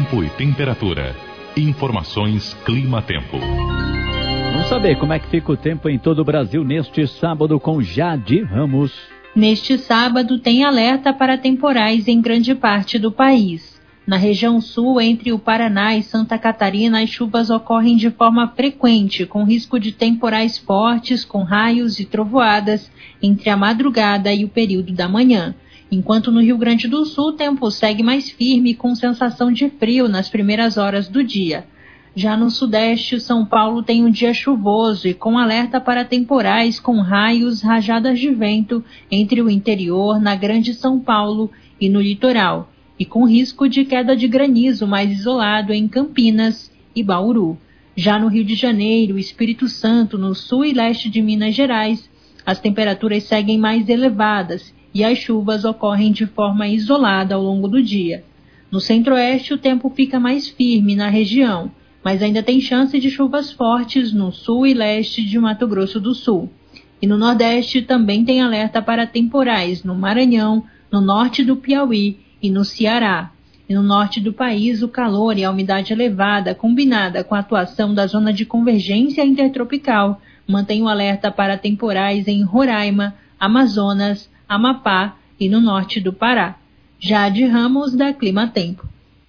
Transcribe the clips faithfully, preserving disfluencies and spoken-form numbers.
tempo e temperatura. Informações Clima-Tempo. Vamos saber como é que fica o tempo em todo o Brasil neste sábado com Jade Ramos. Neste sábado tem alerta para temporais em grande parte do país. Na região sul, entre o Paraná e Santa Catarina, as chuvas ocorrem de forma frequente, com risco de temporais fortes, com raios e trovoadas, entre a madrugada e o período da manhã. Enquanto no Rio Grande do Sul, o tempo segue mais firme, com sensação de frio nas primeiras horas do dia. Já no Sudeste, São Paulo tem um dia chuvoso e com alerta para temporais com raios, rajadas de vento entre o interior, na Grande São Paulo e no litoral, e com risco de queda de granizo mais isolado em Campinas e Bauru. Já no Rio de Janeiro, Espírito Santo, no sul e leste de Minas Gerais, as temperaturas seguem mais elevadas e as chuvas ocorrem de forma isolada ao longo do dia. No Centro-Oeste, o tempo fica mais firme na região, mas ainda tem chance de chuvas fortes no sul e leste de Mato Grosso do Sul. E no Nordeste também tem alerta para temporais no Maranhão, no norte do Piauí e no Ceará. E no norte do país, o calor e a umidade elevada, combinada com a atuação da zona de convergência intertropical, mantém o alerta para temporais em Roraima, Amazonas, Amapá e no norte do Pará. Jade Ramos, da Clima-Tempo.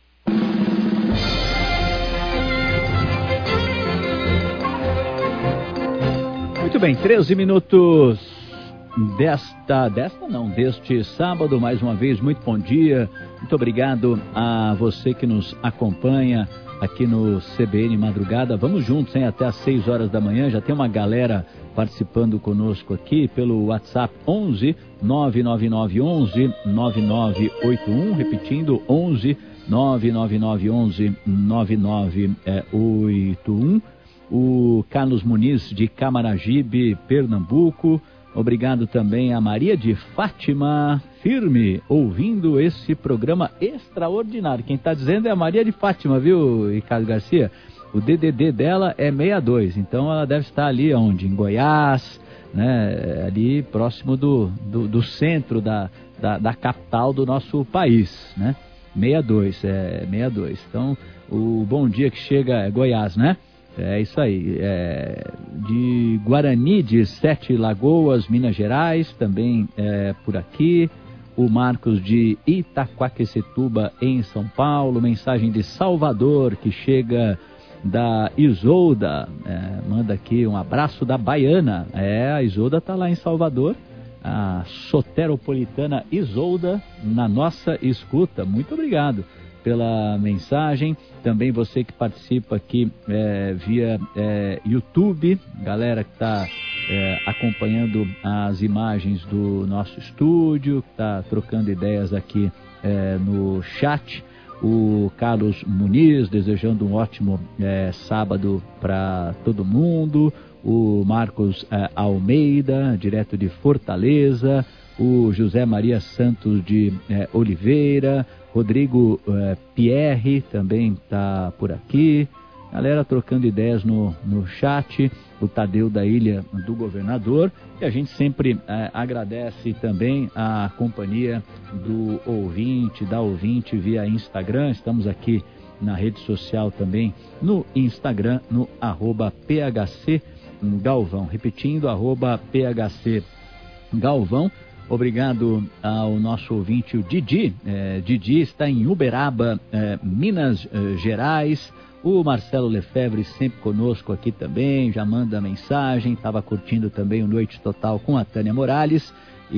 Muito bem, treze minutos desta, desta não, deste sábado, mais uma vez, muito bom dia, muito obrigado a você que nos acompanha aqui no C B N Madrugada. Vamos juntos, hein, até às seis horas da manhã, já tem uma galera participando conosco aqui pelo WhatsApp onze nove nove nove onze nove nove oito um, repetindo onze nove nove nove onze nove nove oito um. O Carlos Muniz de Camaragibe, Pernambuco. Obrigado também a Maria de Fátima, firme, ouvindo esse programa extraordinário. Quem está dizendo é a Maria de Fátima, viu, Ricardo Garcia? O D D D dela é sessenta e dois, então ela deve estar ali onde? Em Goiás, né? Ali próximo do, do, do centro da, da, da capital do nosso país, né? sessenta e dois, é sessenta e dois. Então, o bom dia que chega é Goiás, né? É isso aí, é, de Guarani, de Sete Lagoas, Minas Gerais, também é, por aqui. O Marcos de Itaquaquecetuba, em São Paulo. Mensagem de Salvador, que chega da Isolda, é, manda aqui um abraço da Baiana. É, a Isolda está lá em Salvador, a soteropolitana Isolda, na nossa escuta. Muito obrigado pela mensagem. Também você que participa aqui é, via é, YouTube, galera que está é, acompanhando as imagens do nosso estúdio, que está trocando ideias aqui é, no chat. O Carlos Muniz desejando um ótimo é, sábado para todo mundo. O Marcos é, Almeida, direto de Fortaleza. O José Maria Santos de é, Oliveira. Rodrigo eh, Pierre também está por aqui. Galera trocando ideias no, no chat. O Tadeu da Ilha do Governador. E a gente sempre eh, agradece também a companhia do ouvinte, da ouvinte via Instagram. Estamos aqui na rede social também, no Instagram, no arroba P H C Galvão. Repetindo, arroba P H C Galvão. Obrigado ao nosso ouvinte, o Didi. É, Didi está em Uberaba, é, Minas é, Gerais. O Marcelo Lefebvre sempre conosco aqui também, já manda mensagem. Estava curtindo também o Noite Total com a Tânia Morales.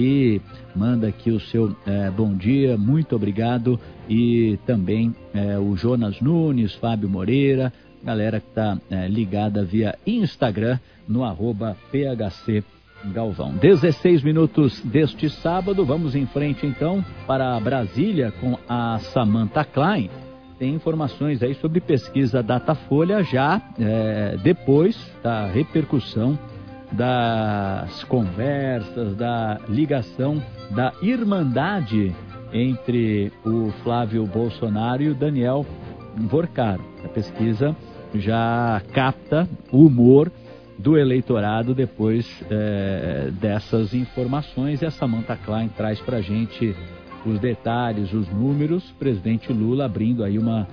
E manda aqui o seu é, bom dia, muito obrigado. E também é, o Jonas Nunes, Fábio Moreira, galera que está é, ligada via Instagram, no arroba P H C Galvão. dezesseis minutos deste sábado, vamos em frente então para Brasília com a Samantha Klein. Tem informações aí sobre pesquisa Datafolha já é, depois da repercussão das conversas, da ligação, da irmandade entre o Flávio Bolsonaro e o Daniel Vorcaro. A pesquisa já capta o humor do eleitorado depois é, dessas informações, e a Samantha Klein traz para a gente os detalhes, os números. Presidente Lula abrindo aí uma